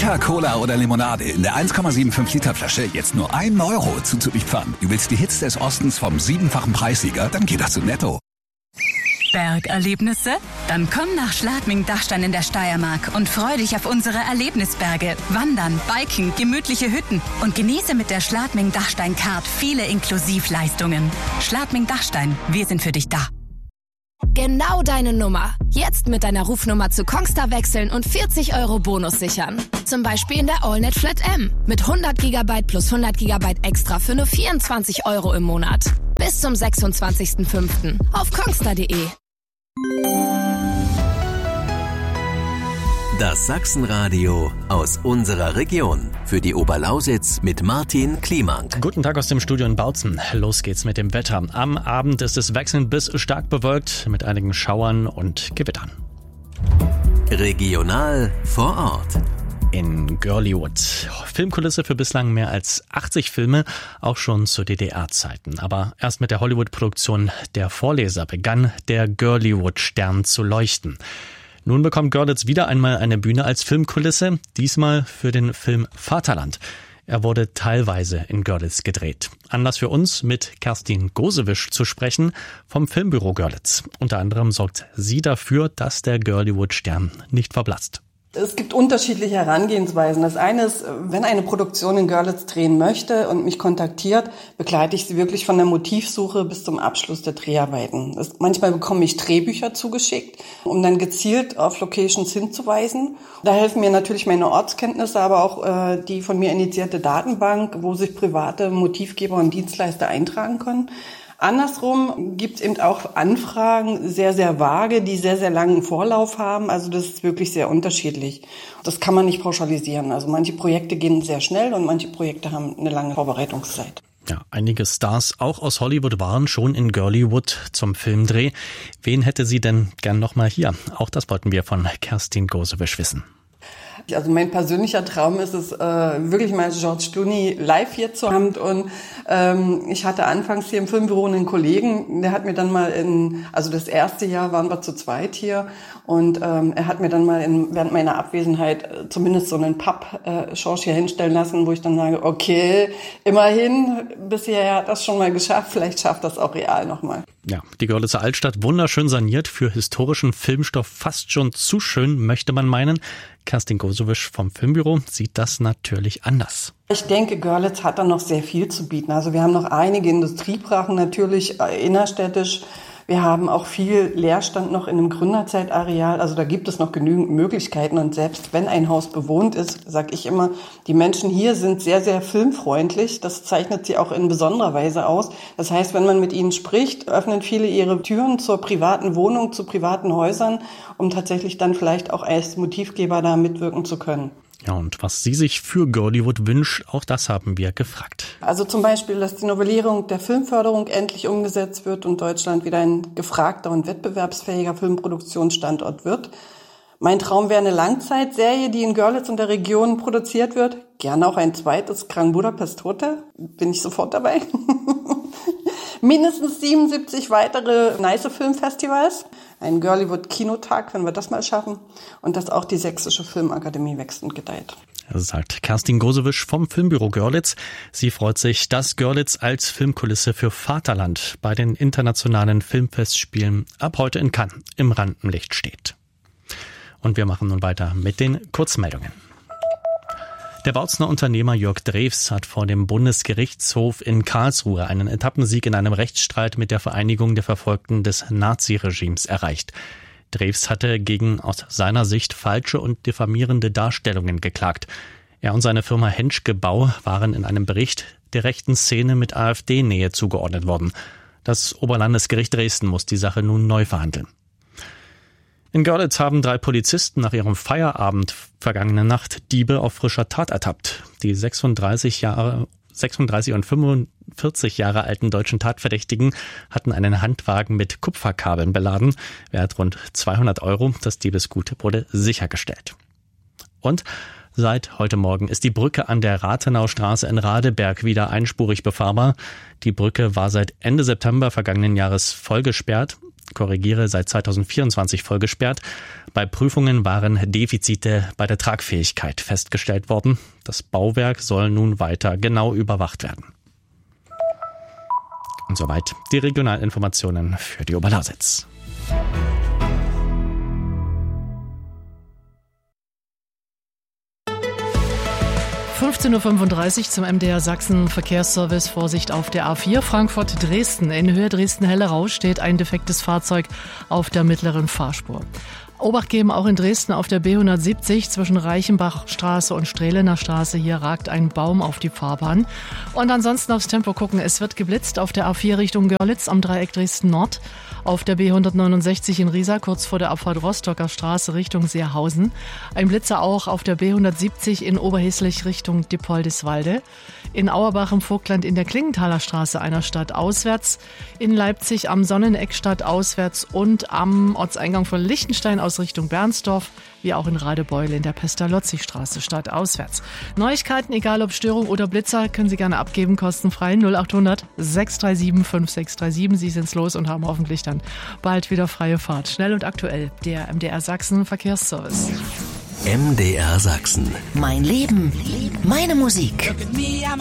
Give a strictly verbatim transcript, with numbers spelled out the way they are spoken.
Fanta, Cola oder Limonade in der eins Komma fünfundsiebzig Liter Flasche jetzt nur ein Euro zuzulieferern. Du willst die Hits des Ostens vom siebenfachen Preissieger? Dann geht das zu Netto. Bergerlebnisse? Dann komm nach Schladming-Dachstein in der Steiermark und freu dich auf unsere Erlebnisberge. Wandern, Biken, gemütliche Hütten und genieße mit der Schladming-Dachstein-Card viele Inklusivleistungen. Schladming-Dachstein, wir sind für dich da. Genau deine Nummer. Jetzt mit deiner Rufnummer zu Kongstar wechseln und vierzig Euro Bonus sichern. Zum Beispiel in der AllNet Flat M mit hundert Gigabyte plus hundert Gigabyte extra für nur vierundzwanzig Euro im Monat. Bis zum sechsundzwanzigsten fünften auf kongstar punkt de. Das Sachsenradio aus unserer Region. Für die Oberlausitz mit Martin Kliemann. Guten Tag aus dem Studio in Bautzen. Los geht's mit dem Wetter. Am Abend ist es wechselnd bis stark bewölkt mit einigen Schauern und Gewittern. Regional vor Ort. In Girlywood. Filmkulisse für bislang mehr als achtzig Filme, auch schon zu D D R-Zeiten. Aber erst mit der Hollywood-Produktion Der Vorleser begann der Girlywood-Stern zu leuchten. Nun bekommt Görlitz wieder einmal eine Bühne als Filmkulisse, diesmal für den Film Vaterland. Er wurde teilweise in Görlitz gedreht. Anlass für uns, mit Kerstin Gosewisch zu sprechen vom Filmbüro Görlitz. Unter anderem sorgt sie dafür, dass der Girlywood-Stern nicht verblasst. Es gibt unterschiedliche Herangehensweisen. Das eine ist, wenn eine Produktion in Görlitz drehen möchte und mich kontaktiert, begleite ich sie wirklich von der Motivsuche bis zum Abschluss der Dreharbeiten. Das, manchmal bekomme ich Drehbücher zugeschickt, um dann gezielt auf Locations hinzuweisen. Da helfen mir natürlich meine Ortskenntnisse, aber auch äh, die von mir initiierte Datenbank, wo sich private Motivgeber und Dienstleister eintragen können. Andersrum gibt es eben auch Anfragen, sehr, sehr vage, die sehr, sehr langen Vorlauf haben. Also das ist wirklich sehr unterschiedlich. Das kann man nicht pauschalisieren. Also manche Projekte gehen sehr schnell und manche Projekte haben eine lange Vorbereitungszeit. Ja, einige Stars auch aus Hollywood waren schon in Girlywood zum Filmdreh. Wen hätte sie denn gern nochmal hier? Auch das wollten wir von Kerstin Gosewisch wissen. Also mein persönlicher Traum ist es, äh, wirklich mal George Clooney live hier zu haben. Und ähm, ich hatte anfangs hier im Filmbüro einen Kollegen, der hat mir dann mal in, also das erste Jahr waren wir zu zweit hier. Und ähm, er hat mir dann mal in, während meiner Abwesenheit äh, zumindest so einen Papp-Schorsch äh, hier hinstellen lassen, wo ich dann sage, okay, immerhin, bisher hat das schon mal geschafft, vielleicht schafft das auch real nochmal. Ja, die Görlitzer Altstadt wunderschön saniert, für historischen Filmstoff fast schon zu schön, möchte man meinen. Kerstin Gosewisch vom Filmbüro sieht das natürlich anders. Ich denke, Görlitz hat da noch sehr viel zu bieten. Also wir haben noch einige Industriebrachen natürlich innerstädtisch. Wir haben auch viel Leerstand noch in einem Gründerzeitareal. Also da gibt es noch genügend Möglichkeiten. Und selbst wenn ein Haus bewohnt ist, sage ich immer, die Menschen hier sind sehr, sehr filmfreundlich. Das zeichnet sie auch in besonderer Weise aus. Das heißt, wenn man mit ihnen spricht, öffnen viele ihre Türen zur privaten Wohnung, zu privaten Häusern, um tatsächlich dann vielleicht auch als Motivgeber da mitwirken zu können. Ja, und was sie sich für Girlywood wünscht, auch das haben wir gefragt. Also zum Beispiel, dass die Novellierung der Filmförderung endlich umgesetzt wird und Deutschland wieder ein gefragter und wettbewerbsfähiger Filmproduktionsstandort wird. Mein Traum wäre eine Langzeitserie, die in Görlitz und der Region produziert wird. Gerne auch ein zweites Grand Budapest Hotel. Bin ich sofort dabei. Mindestens siebenundsiebzig weitere nice Filmfestivals. Ein Girlywood-Kinotag, wenn wir das mal schaffen. Und dass auch die Sächsische Filmakademie wächst und gedeiht. Das sagt Kerstin Gosewisch vom Filmbüro Görlitz. Sie freut sich, dass Görlitz als Filmkulisse für Vaterland bei den internationalen Filmfestspielen ab heute in Cannes im Rampenlicht steht. Und wir machen nun weiter mit den Kurzmeldungen. Der Bautzener Unternehmer Jörg Drews hat vor dem Bundesgerichtshof in Karlsruhe einen Etappensieg in einem Rechtsstreit mit der Vereinigung der Verfolgten des Naziregimes erreicht. Drews hatte gegen aus seiner Sicht falsche und diffamierende Darstellungen geklagt. Er und seine Firma Henschke Bau waren in einem Bericht der rechten Szene mit AfD-Nähe zugeordnet worden. Das Oberlandesgericht Dresden muss die Sache nun neu verhandeln. In Görlitz haben drei Polizisten nach ihrem Feierabend vergangene Nacht Diebe auf frischer Tat ertappt. Die sechsunddreißig Jahre, sechsunddreißig und fünfundvierzig Jahre alten deutschen Tatverdächtigen hatten einen Handwagen mit Kupferkabeln beladen. Wert rund zweihundert Euro. Das Diebesgut wurde sichergestellt. Und seit heute Morgen ist die Brücke an der Rathenaustraße in Radeberg wieder einspurig befahrbar. Die Brücke war seit Ende September vergangenen Jahres voll gesperrt. korrigiere, seit zweitausendvierundzwanzig voll gesperrt. Bei Prüfungen waren Defizite bei der Tragfähigkeit festgestellt worden. Das Bauwerk soll nun weiter genau überwacht werden. Und soweit die Regionalinformationen für die Oberlausitz. fünfzehn Uhr fünfunddreißig zum M D R Sachsen Verkehrsservice. Vorsicht auf der A vier Frankfurt-Dresden. In Höhe Dresden-Hellerau steht ein defektes Fahrzeug auf der mittleren Fahrspur. Obacht geben auch in Dresden auf der B hundertsiebzig zwischen Reichenbachstraße und Strehlener Straße. Hier ragt ein Baum auf die Fahrbahn. Und ansonsten aufs Tempo gucken. Es wird geblitzt auf der A vier Richtung Görlitz am Dreieck Dresden Nord. Auf der B hundertneunundsechzig in Riesa kurz vor der Abfahrt Rostocker Straße Richtung Seerhausen. Ein Blitzer auch auf der B hundertsiebzig in Oberheslich Richtung Dippoldiswalde. In Auerbach im Vogtland in der Klingenthaler Straße einer Stadt auswärts. In Leipzig am Sonneneck Stadt auswärts und am Ortseingang von Lichtenstein aus Richtung Bernsdorf, wie auch in Radebeul in der Pestalozzi-Straße statt auswärts. Neuigkeiten, egal ob Störung oder Blitzer, können Sie gerne abgeben, kostenfrei null achthundert sechs drei sieben fünf sechs drei sieben. Sie sind's los und haben hoffentlich dann bald wieder freie Fahrt. Schnell und aktuell, der M D R Sachsen Verkehrsservice. M D R Sachsen. Mein Leben, meine Musik.